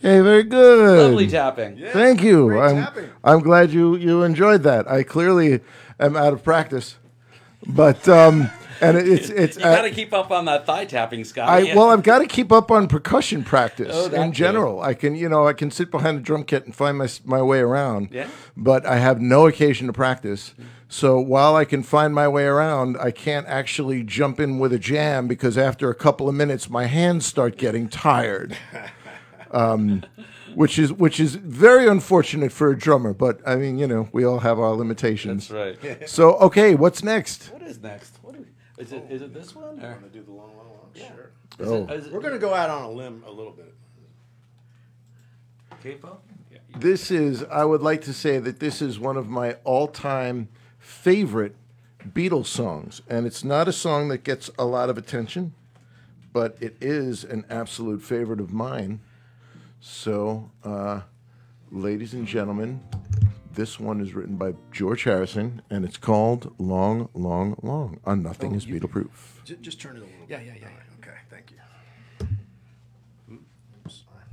Hey, very good. Lovely tapping. Yeah, Thank you. great tapping. I'm glad you enjoyed that. I clearly am out of practice, but and it's You got to keep up on that thigh tapping, Scott. I've got to keep up on percussion practice Oh, that in general. too. I can sit behind a drum kit and find my way around. Yeah. But I have no occasion to practice. So while I can find my way around, I can't actually jump in with a jam because after a couple of minutes, my hands start getting tired. Which is very unfortunate for a drummer, but I mean, we all have our limitations. That's right. So, okay, what's next? What is next? Is it this one? Or? Want to do the long one? Sure. Oh. We're going to go out on a limb a little bit. Capo? Yeah. I would like to say that this is one of my all-time favorite Beatles songs, and it's not a song that gets a lot of attention, but it is an absolute favorite of mine. So, ladies and gentlemen, this one is written by George Harrison, and it's called Long, Long, Long on Nothing is Beatle-Proof. Just turn it a little bit. Yeah. Okay, thank you. Oops.